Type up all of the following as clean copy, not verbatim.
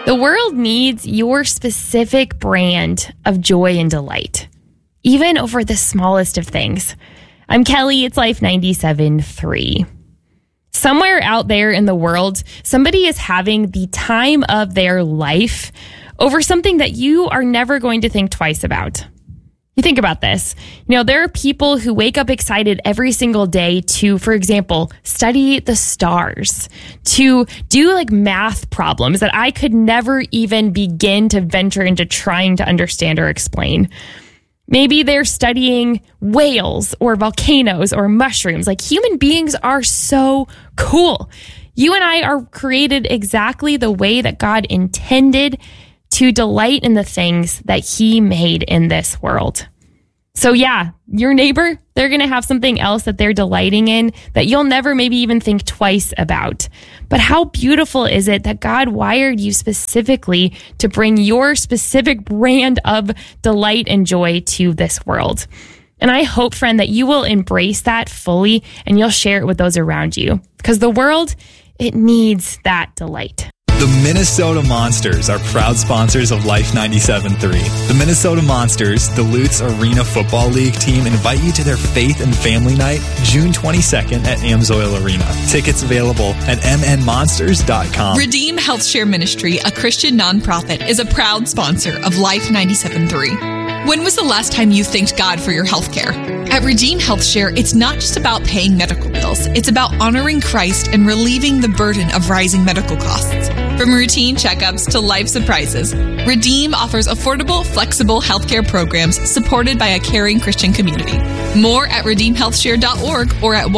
The world needs your specific brand of joy and delight, even over the smallest of things. I'm Kelly. It's Life 97.3. Somewhere out there in the world, somebody is having the time of their life over something that you are never going to think twice about. You think about this. There are people who wake up excited every single day to, for example, study the stars, to do like math problems that I could never even begin to venture into trying to understand or explain. Maybe they're studying whales or volcanoes or mushrooms. Like, human beings are so cool. You and I are created exactly the way that God intended to delight in the things that he made in this world. So yeah, your neighbor, they're going to have something else that they're delighting in that you'll never maybe even think twice about. But how beautiful is it that God wired you specifically to bring your specific brand of delight and joy to this world? And I hope, friend, that you will embrace that fully and you'll share it with those around you, because the world, it needs that delight. The Minnesota Monsters are proud sponsors of Life 97.3. The Minnesota Monsters, Duluth's Arena Football League team, invite you to their Faith and Family Night, June 22nd at Amsoil Arena. Tickets available at mnmonsters.com. Redeem Health Share Ministry, a Christian nonprofit, is a proud sponsor of Life 97.3. When was the last time you thanked God for your health care? At Redeem Health Share, it's not just about paying medical bills. It's about honoring Christ and relieving the burden of rising medical costs. From routine checkups to life surprises, Redeem offers affordable, flexible healthcare programs supported by a caring Christian community. More at redeemhealthshare.org or at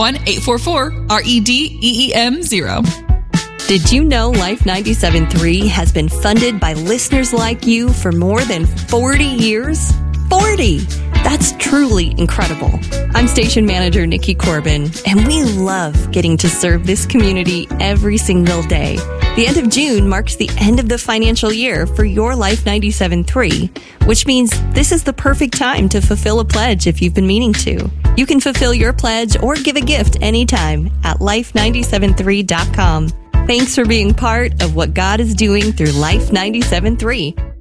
1-844-REDEEM0. Did you know Life 97.3 has been funded by listeners like you for more than 40 years? 40! That's truly incredible. I'm station manager Nikki Corbin, and we love getting to serve this community every single day. The end of June marks the end of the financial year for your Life 97.3, which means this is the perfect time to fulfill a pledge if you've been meaning to. You can fulfill your pledge or give a gift anytime at life973.com. Thanks for being part of what God is doing through Life 97.3.